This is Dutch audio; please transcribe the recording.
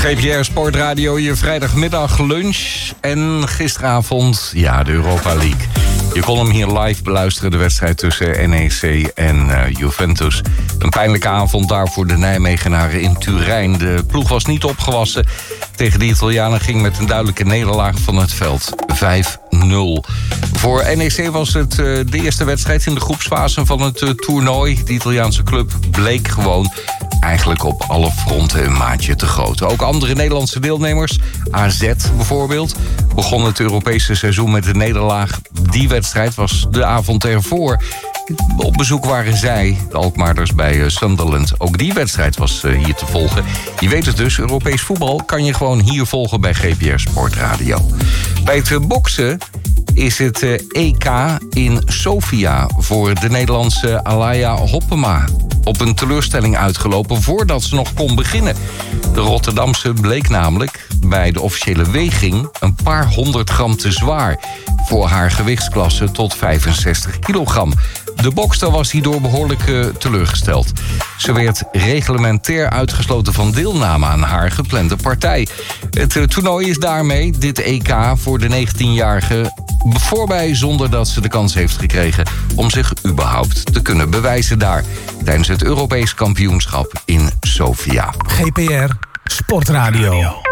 GPR Sportradio, je vrijdagmiddag lunch. En gisteravond, de Europa League. Je kon hem hier live beluisteren, de wedstrijd tussen NEC en Juventus. Een pijnlijke avond daar voor de Nijmegenaren in Turijn. De ploeg was niet opgewassen. Tegen de Italianen ging met een duidelijke nederlaag van het veld. 5-0. Voor NEC was het de eerste wedstrijd in de groepsfase van het toernooi. De Italiaanse club bleek gewoon eigenlijk op alle fronten een maatje te groot. Ook andere Nederlandse deelnemers, AZ bijvoorbeeld, begon het Europese seizoen met een nederlaag. Die wedstrijd was de avond ervoor. Op bezoek waren zij, de Alkmaarders bij Sunderland. Ook die wedstrijd was hier te volgen. Je weet het dus, Europees voetbal kan je gewoon hier volgen bij GPR Sportradio. Bij het boksen is het EK in Sofia voor de Nederlandse Alaya Hoppema op een teleurstelling uitgelopen voordat ze nog kon beginnen. De Rotterdamse bleek namelijk bij de officiële weging een paar 100 gram te zwaar voor haar gewichtsklasse tot 65 kilogram. De bokster was hierdoor behoorlijk teleurgesteld. Ze werd reglementair uitgesloten van deelname aan haar geplande partij. Het toernooi is daarmee, dit EK, voor de 19-jarige voorbij zonder dat ze de kans heeft gekregen om zich überhaupt te kunnen bewijzen daar tijdens het Europees kampioenschap in Sofia. GPR Sportradio.